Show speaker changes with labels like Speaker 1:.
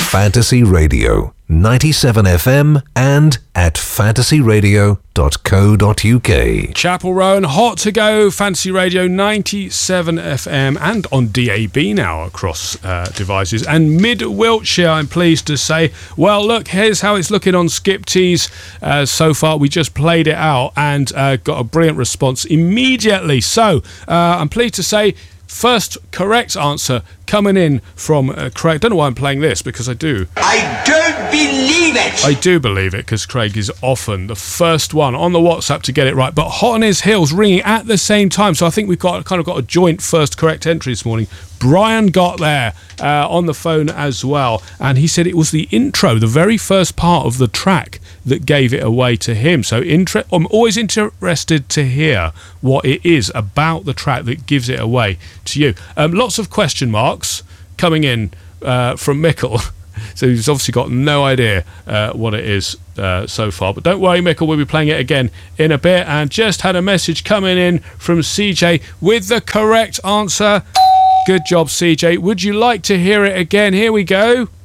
Speaker 1: Fantasy Radio 97 FM and at fantasyradio.co.uk.
Speaker 2: Chapel Row and Hot to Go, Fantasy Radio 97 FM and on DAB now across devices. And Mid Wiltshire, I'm pleased to say. Well, look, here's how it's looking on Skiptease so far. We just played it out and got a brilliant response immediately. So I'm pleased to say, first correct answer coming in from Craig. Don't know why I'm playing this, because I do.
Speaker 3: I don't believe it!
Speaker 2: I do believe it, because Craig is often the first one on the WhatsApp to get it right. But Hot on His Heels ringing at the same time, so I think we've got a joint first correct entry this morning. Brian got there on the phone as well, and he said it was the intro, the very first part of the track, that gave it away to him. So I'm always interested to hear what it is about the track that gives it away to you. Lots of question marks coming in from Mickle. So he's obviously got no idea what it is so far. But don't worry, Mickle, we'll be playing it again in a bit. And just had a message coming in from CJ with the correct answer. Good job, CJ. Would you like to hear it again? Here we go.